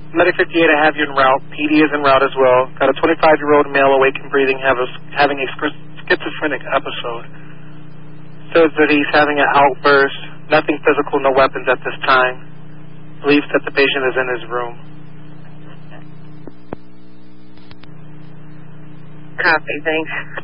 Medic 58, I have you en route. PD is en route as well. Got a 25-year-old male awake and breathing, having a schizophrenic episode. Says that he's having an outburst. Nothing physical, no weapons at this time. Believes that the patient is in his room. Copy, thanks.